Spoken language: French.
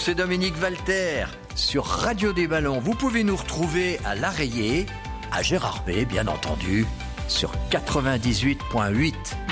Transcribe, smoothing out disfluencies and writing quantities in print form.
c'est Dominique Walter sur Radio des Ballons. Vous pouvez nous retrouver à l'Arreillé, à Gérardmer, bien entendu, sur 98.8.